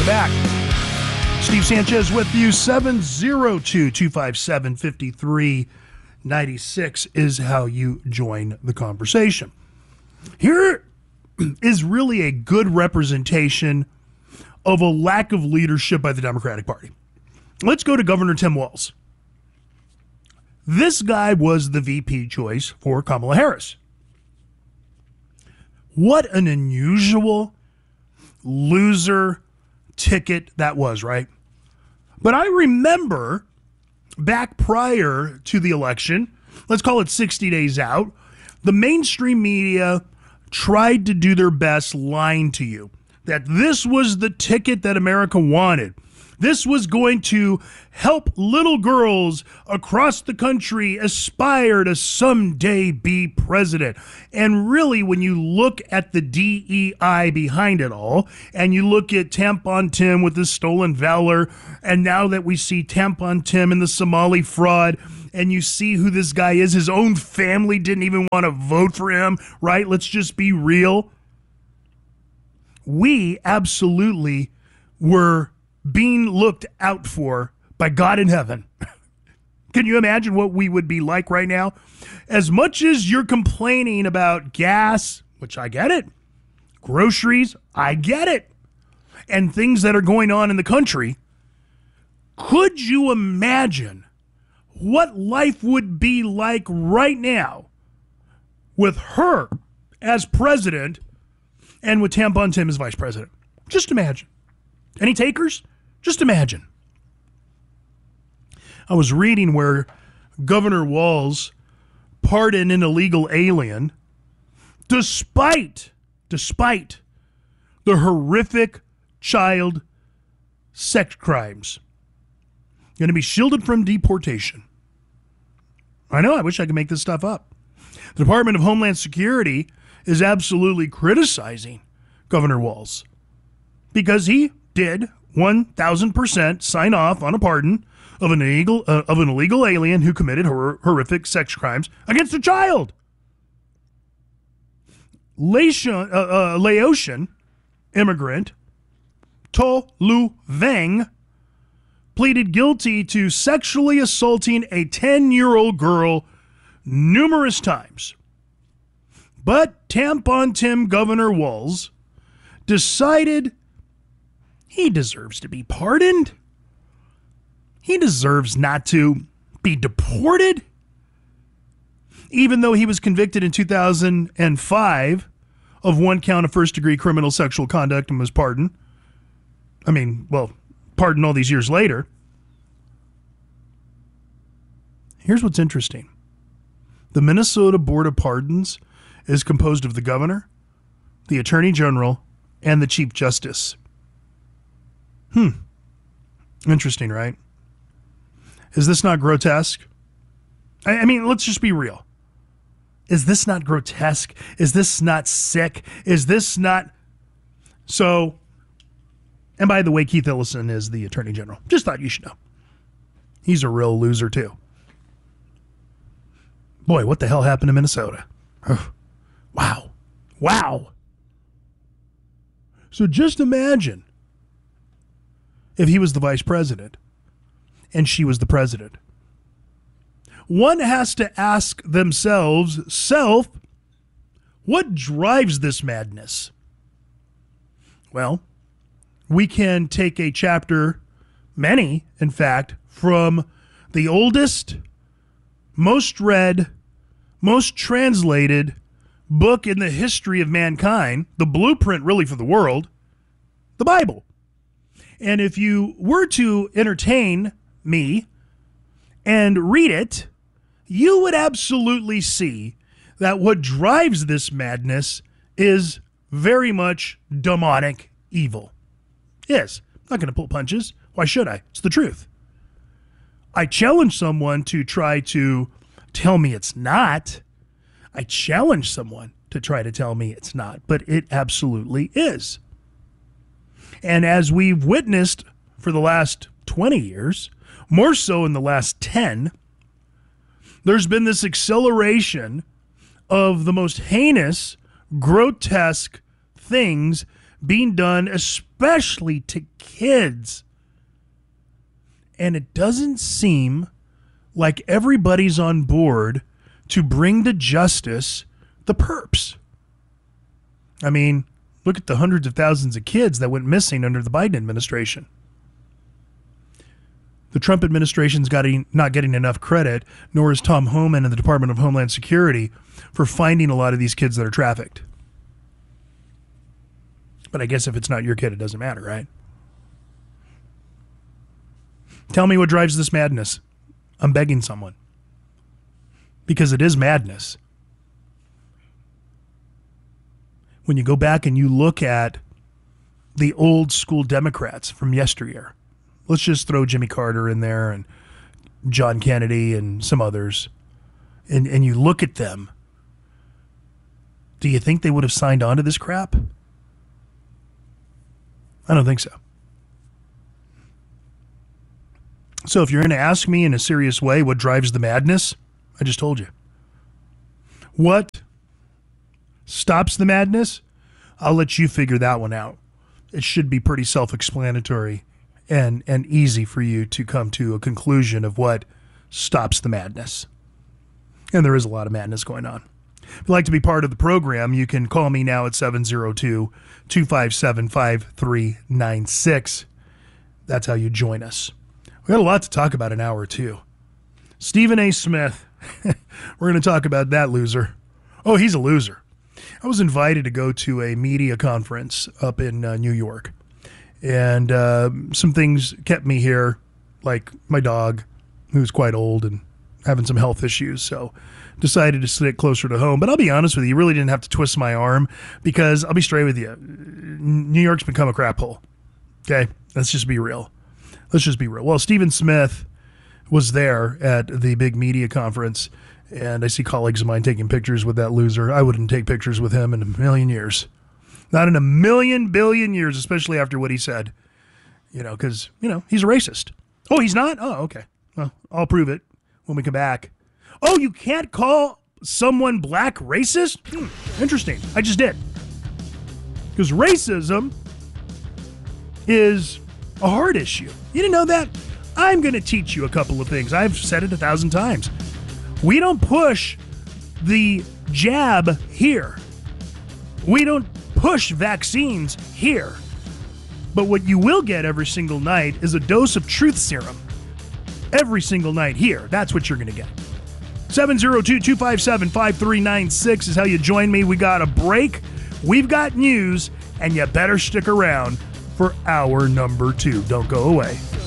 Welcome back. Steve Sanchez with you. 702-257-5396 is how you join the conversation. Here is really a good representation of a lack of leadership by the Democratic Party. Let's go to Governor Tim Walz. This guy was the VP choice for Kamala Harris. What an unusual loser ticket that was, right? But I remember back prior to the election, let's call it 60 days out, the mainstream media tried to do their best lying to you that this was the ticket that America wanted. This was going to help little girls across the country aspire to someday be president. And really, when you look at the DEI behind it all, and you look at Tampon Tim with his stolen valor, and now that we see Tampon Tim and the Somali fraud, and you see who this guy is, his own family didn't even want to vote for him, right? Let's just be real. We absolutely were being looked out for by God in heaven. Can you imagine what we would be like right now? As much as you're complaining about gas, which I get it, groceries, I get it, and things that are going on in the country, could you imagine what life would be like right now with her as president and with Tampon Tim as vice president? Just imagine. Any takers? Just imagine. I was reading where Governor Walz pardoned an illegal alien despite the horrific child sex crimes. Going to be shielded from deportation. I know, I wish I could make this stuff up. The Department of Homeland Security is absolutely criticizing Governor Walz because he did 1,000% sign off on a pardon of an illegal alien who committed horrific sex crimes against a child. Laotian immigrant To Lu Veng pleaded guilty to sexually assaulting a 10-year-old girl numerous times. But Tampon Tim Governor Walz decided he deserves to be pardoned. He deserves not to be deported. Even though he was convicted in 2005 of one count of first-degree criminal sexual conduct and was pardoned. Pardoned all these years later. Here's what's interesting. The Minnesota Board of Pardons is composed of the governor, the attorney general, and the chief justice. Interesting, right? Is this not grotesque? I mean, let's just be real. Is this not grotesque? Is this not sick? Is this not... So, and by the way, Keith Ellison is the attorney general. Just thought you should know. He's a real loser, too. Boy, what the hell happened to Minnesota? Wow. So just imagine if he was the vice president and she was the president. One has to ask themselves, what drives this madness? Well, we can take a chapter, many, in fact, from the oldest, most read, most translated book in the history of mankind, the blueprint really for the world, the Bible. And if you were to entertain me and read it, you would absolutely see that what drives this madness is very much demonic evil. Yes, I'm not going to pull punches. Why should I? It's the truth. I challenge someone to try to tell me it's not. I challenge someone to try to tell me it's not, but it absolutely is. And as we've witnessed for the last 20 years, more so in the last 10, there's been this acceleration of the most heinous, grotesque things being done, especially to kids. And it doesn't seem like everybody's on board to bring to justice the perps. I mean, look at the hundreds of thousands of kids that went missing under the Biden administration. The Trump administration's not getting enough credit, nor is Tom Homan and the Department of Homeland Security for finding a lot of these kids that are trafficked. But I guess if it's not your kid, it doesn't matter, right? Tell me what drives this madness. I'm begging someone. Because it is madness. When you go back and you look at the old school Democrats from yesteryear, let's just throw Jimmy Carter in there and John Kennedy and some others, and you look at them, do you think they would have signed on to this crap? I don't think so. So if you're going to ask me in a serious way what drives the madness, I just told you. What stops the madness? I'll let you figure that one out. It should be pretty self-explanatory and easy for you to come to a conclusion of what stops the madness. And there is a lot of madness going on. If you'd like to be part of the program, you can call me now at 702-257-5396. That's how you join us. We got a lot to talk about in hour two. Stephen A. Smith. We're going to talk about that loser. Oh, he's a loser. I was invited to go to a media conference up in New York. And some things kept me here, like my dog, who's quite old and having some health issues. So decided to sit closer to home. But I'll be honest with you, you really didn't have to twist my arm because I'll be straight with you. New York's become a crap hole. Okay? Let's just be real. Well, Stephen Smith was there at the big media conference, and I see colleagues of mine taking pictures with that loser. I wouldn't take pictures with him in a million years. Not in a million billion years, especially after what he said. Because, he's a racist. Oh, he's not? Oh, okay. Well, I'll prove it when we come back. Oh, you can't call someone black racist? Interesting. I just did. Because racism is a hard issue. You didn't know that? I'm going to teach you a couple of things. I've said it 1,000 times. We don't push the jab here. We don't push vaccines here. But what you will get every single night is a dose of truth serum. Every single night here. That's what you're going to get. 702-257-5396 is how you join me. We got a break. We've got news, and you better stick around for hour number 2. Don't go away.